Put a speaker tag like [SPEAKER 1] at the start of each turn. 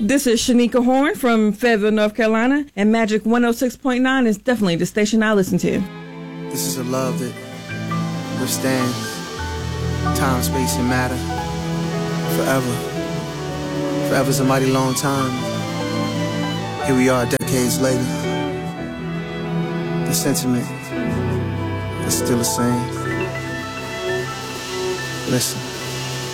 [SPEAKER 1] This is Shanika Horn from Fayetteville, North Carolina, and Magic 106.9 is definitely the station I listen to.
[SPEAKER 2] This is a love that withstands time, space, and matter forever. Forever's a mighty long time. Here we are decades later. The sentiment is still the same. Listen.